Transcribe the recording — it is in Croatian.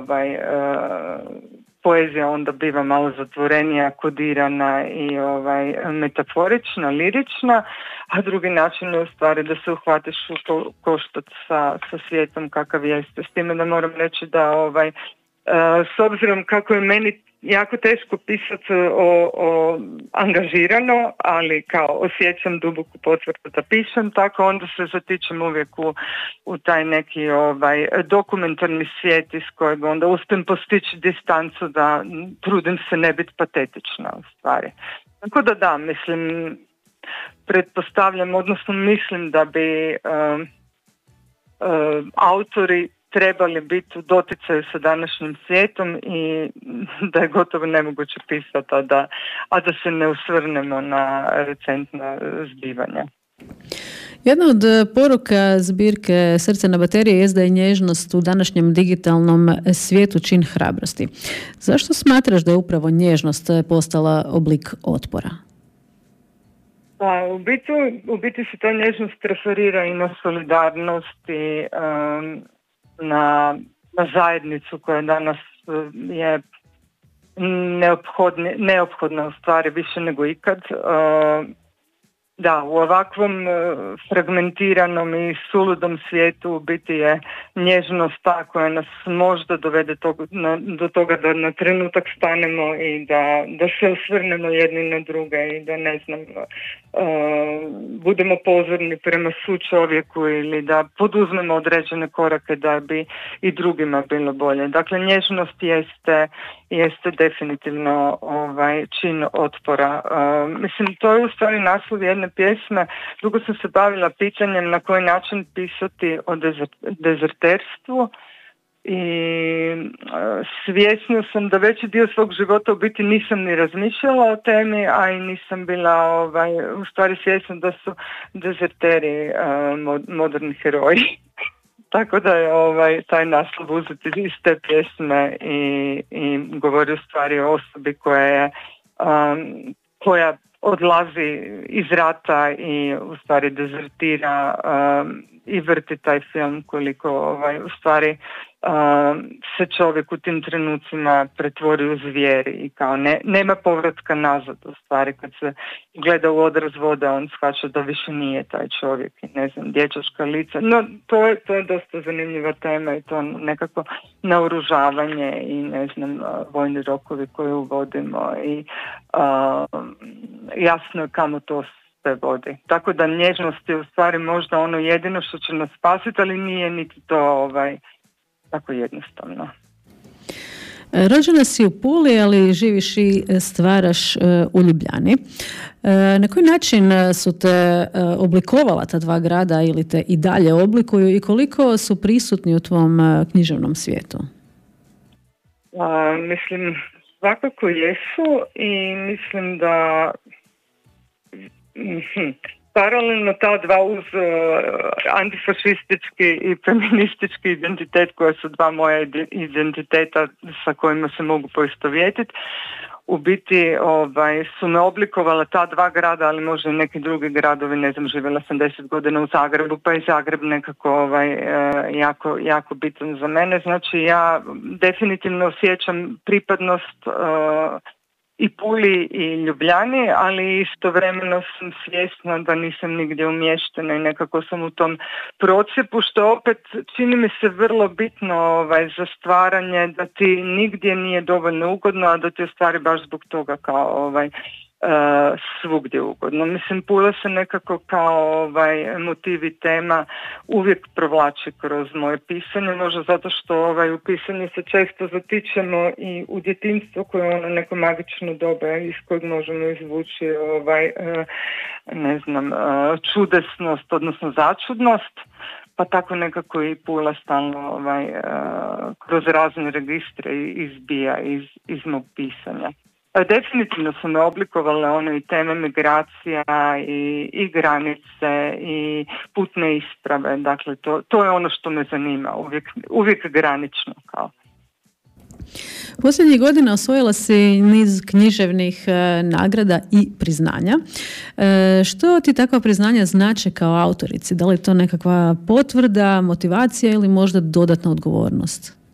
poezija onda biva malo zatvorenija, kodirana i metaforična, lirična, a drugi način je u stvari da se uhvatiš u koštac sa svijetom kakav jeste. S time da moram reći da s obzirom kako je meni jako teško pisati o angažirano, ali kao osjećam duboku potvrdu da pišem, tako onda se zatičem uvijek u taj neki dokumentarni svijet iz kojeg onda uspijem postići distancu, da trudim se ne biti patetična u stvari. Tako da, mislim, pretpostavljam, odnosno mislim da bi autori trebali biti u doticaju sa današnjim svijetom i da je gotovo nemoguće pisati, a da se ne osvrnemo na recentna zbivanja. Jedna od poruka zbirke Srce na baterije jest da je nježnost u današnjem digitalnom svijetu čin hrabrosti. Zašto smatraš da je upravo nježnost postala oblik otpora? Pa, u biti se ta nježnost referira i na solidarnost i na zajednicu koja danas je neophodna u stvari više nego ikad. Da, u ovakvom fragmentiranom i suludom svijetu u biti je nježnost ta koja nas možda dovede do toga da na trenutak stanemo i da se osvrnemo jedni na druge i da budemo pozorni prema čovjeku ili da poduzmemo određene korake da bi i drugima bilo bolje. Dakle, nježnost jeste definitivno čin otpora. Mislim, to je u stvari naslov jedne pjesme. Dugo sam se bavila pitanjem na koji način pisati o dezerterstvu i svjesna sam da veći dio svog života u biti nisam ni razmišljala o temi, a i nisam bila u stvari svjesna da su dezerteri moderni heroji. Tako da je taj naslov uzeti iz te pjesme i govori u stvari o osobi koja odlazi iz rata i u stvari dezertira i vrti taj film koliko u stvari se čovjek u tim trenucima pretvori u zvijer i kao nema povratka nazad u stvari. Kad se gleda u odraz vode on shvaća da više nije taj čovjek i ne znam, dječačka lica. No, to je dosta zanimljiva tema i to nekako naoružavanje i ne znam, vojni rokovi koje uvodimo i jasno je kamo to sve vodi. Tako da nježnost je u stvari možda ono jedino što će nas spasiti, ali nije niti to tako jednostavno. Rođena si u Puli, ali živiš i stvaraš u Ljubljani. Na koji način su te oblikovala ta dva grada ili te i dalje oblikuju i koliko su prisutni u tvom književnom svijetu? Mislim, svakako jesu i mislim da paralelno ta dva uz antifašistički i feministički identitet koja su dva moja identiteta sa kojima se mogu poistovjetiti, u biti su me oblikovala ta dva grada, ali možda i neki drugi gradovi. Ne znam, živjela sam 10 godina u Zagrebu, pa je Zagreb nekako jako, jako bitan za mene. Znači ja definitivno osjećam pripadnost i Puli i Ljubljani, ali istovremeno sam svjesna da nisam nigdje umještena i nekako sam u tom procijepu, što opet čini mi se vrlo bitno za stvaranje, da ti nigdje nije dovoljno ugodno, a da ti u stvari baš zbog toga kao svugdje ugodno. Mislim, Pula se nekako kao motivi tema uvijek provlači kroz moje pisanje, možda zato što u pisanju se često zatičemo i u djetinjstvo koje je ono neko magično doba iz kojeg možemo izvući ne znam, čudesnost, odnosno začudnost, pa tako nekako i Pula stalno kroz razne registre izbija iz mog pisanja. Definitivno su me oblikovale i teme migracija i granice i putne isprave. Dakle, to je ono što me zanima, uvijek granično kao. Posljednjih godina osvojila si niz književnih nagrada i priznanja. Što ti takva priznanja znače kao autorici? Da li je to nekakva potvrda, motivacija ili možda dodatna odgovornost?